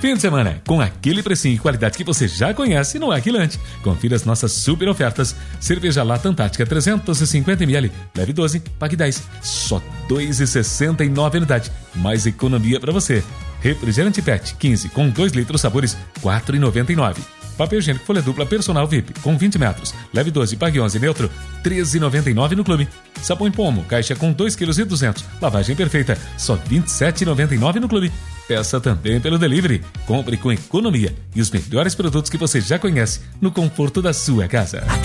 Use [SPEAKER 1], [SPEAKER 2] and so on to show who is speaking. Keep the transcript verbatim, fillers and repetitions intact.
[SPEAKER 1] Fim de semana, com aquele precinho e qualidade que você já conhece no Aquilante. Confira as nossas super ofertas. Cerveja Lata Antártica trezentos e cinquenta mililitros, leve doze, pague dez. Só dois reais e sessenta e nove centavos unidade. Mais economia para você. Refrigerante Pet quinze com dois litros sabores, quatro reais e noventa e nove centavos. Papel higiênico folha dupla personal V I P com vinte metros, leve doze, pague onze, neutro, treze reais e noventa e nove centavos no clube. Sabão em pomo, caixa com dois quilos e duzentos, lavagem perfeita, só vinte e sete reais e noventa e nove centavos no clube. Peça também pelo delivery. Compre com economia e os melhores produtos que você já conhece no conforto da sua casa.